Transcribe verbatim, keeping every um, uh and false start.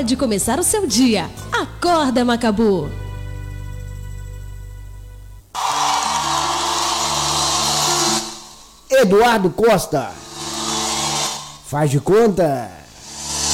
de começar o seu dia. Acorda, Macabu! Eduardo Costa. Faz de conta.